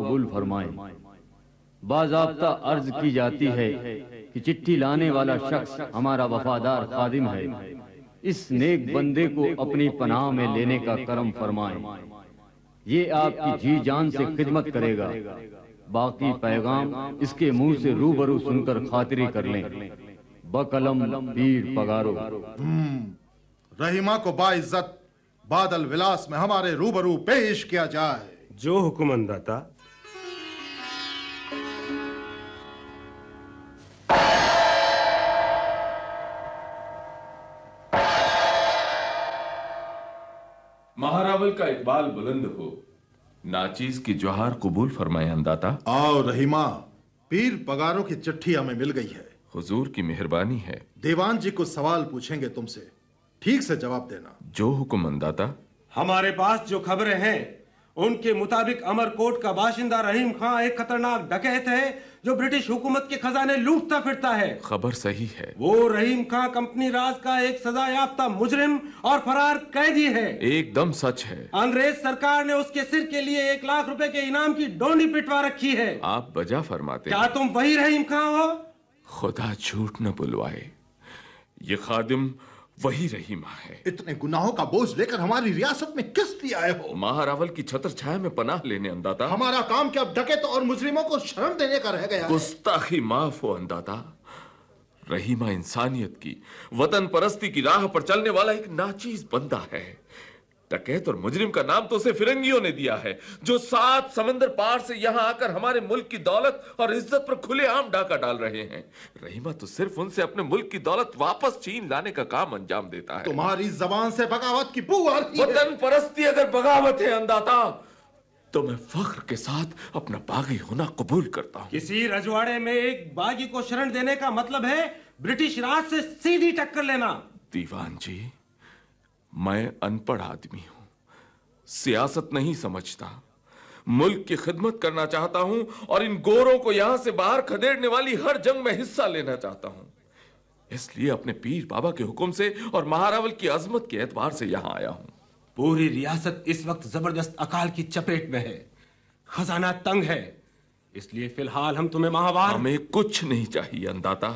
कबूल फरमाएं। बाज़ाब्ता अर्ज की जाती है कि चिट्ठी लाने वाला शख्स हमारा वफादार खादिम है। इस नेक बंदे को अपनी पनाह में लेने का करम फरमाएं। ये आपकी जी जान से खिदमत करेगा। बाकी पैगाम इसके मुंह से रूबरू सुनकर खातिरी कर लें। बकलम पीर पगारो। रहीमा को बाइज्जत बादल विलास में हमारे रूबरू पेश किया जाए। जो हुक्म अंदाता। महारावल का इकबाल बुलंद हो। नाचीज की जोहार कबूल फरमाए अंदाता। आओ रहीमा, पीर पगारों की चिट्ठी हमें मिल गई है। हुजूर की मेहरबानी है। दीवान जी कुछ सवाल पूछेंगे तुमसे, ठीक से जवाब देना। जो हुक्म अंदाता। हमारे पास जो खबरें हैं उनके मुताबिक अमरकोट का बाशिंदा रहीम खां एक खतरनाक डकैत है जो ब्रिटिश हुकूमत के खजाने लूटता फिरता है। खबर सही है। वो रहीम खां कंपनी राज का एक सजा याफ्ता मुजरिम और फरार कैदी है। एकदम सच है। अंग्रेज सरकार ने उसके सिर के लिए 1 लाख रुपए के इनाम की डोंडी पिटवा रखी है। आप बजा फरमाते। क्या तुम वही रहीम खां हो? खुदा झूठ न बुलवाए, ये खादिम वही रहीमा है। इतने गुनाहों का बोझ लेकर हमारी रियासत में किस लिए आए हो? महारावल की छत्र छाया में पनाह लेने अंदाता। हमारा काम क्या डकैत और मुजरिमों को शरण देने का रह गया? गुस्ताखी माफ हो अंदाता। रहीमा इंसानियत की, वतन परस्ती की राह पर चलने वाला एक नाचीज बंदा है। डकैत और मुजरिम का नाम तो उसे फिरंगियों ने दिया है, जो 7 समंदर पार से यहां आकर हमारे मुल्क की दौलत और इज्जत पर खुलेआम डाका डाल रहे हैं। रहीमा तो सिर्फ उनसे अपने मुल्क की दौलत वापस छीन लाने का काम अंजाम देता है। तुम्हारी जबान से बगावत की बू आ रही है। वतन परस्ती अगर बगावत है अंदाता, तो मैं फख्र के साथ अपना बागी होना कबूल करता हूं। किसी रजवाड़े में एक बागी को शरण देने का मतलब है ब्रिटिश राज से सीधी टक्कर लेना। दीवान जी, मैं अनपढ़ आदमी हूं, सियासत नहीं समझता, मुल्क की खिदमत करना चाहता हूं और इन गोरों को यहां से बाहर खदेड़ने वाली हर जंग में हिस्सा लेना चाहता हूं। इसलिए अपने पीर बाबा के हुक्म से और महारावल की अजमत के एतबार से यहां आया हूं। पूरी रियासत इस वक्त जबरदस्त अकाल की चपेट में है, खजाना तंग है, इसलिए फिलहाल हम तुम्हें माहवार। हमें कुछ नहीं चाहिए अंदाता।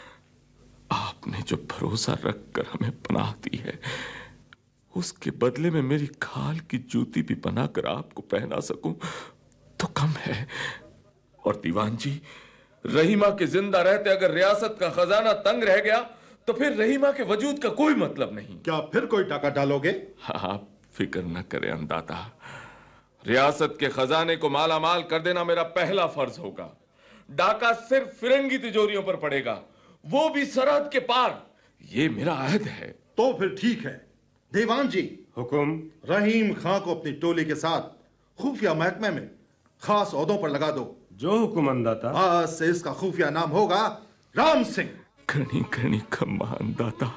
आपने जो भरोसा रखकर हमें पनाह दी है, उसके बदले में मेरी खाल की जूती भी बनाकर आपको पहना सकूं तो कम है। और दीवान जी, रहीमा के जिंदा रहते अगर रियासत का खजाना तंग रह गया तो फिर रहीमा के वजूद का कोई मतलब नहीं। क्या फिर कोई टाका डालोगे? आप फिक्र न करें अंदाता, रियासत के खजाने को माला माल कर देना मेरा पहला फर्ज होगा। डाका सिर्फ फिरंगी तिजोरियों पर पड़ेगा, वो भी सरहद के पार। ये मेरा अहद है। तो फिर ठीक है। दीवान जी, हुकुम। रहीम खां को अपनी टोली के साथ खुफिया महकमे में खास ओहदों पर लगा दो। जो हुकुम अंदाता। आज से इसका खुफिया नाम होगा राम सिंह। घनी घनी खम्मा अंदाता,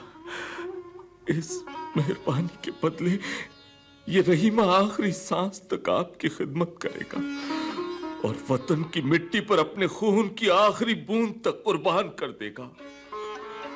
इस मेहरबानी के बदले ये रहीमा आखिरी सांस तक आपकी खिदमत करेगा और वतन की मिट्टी पर अपने खून की आखिरी बूंद तक कुर्बान कर देगा।